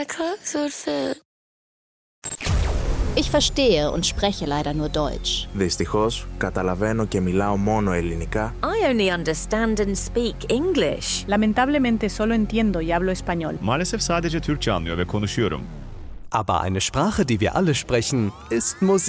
my clothes would fit. Ich verstehe und spreche leider nur Deutsch. Δυστυχώς, καταλαβαίνω και μιλάω μόνο ελληνικά. I only understand and speak English. Lamentablemente solo entiendo y hablo español. Maalesef sadece Türkçe anlıyor ve konuşuyorum. Aber eine Sprache, die wir alle sprechen, ist Musik.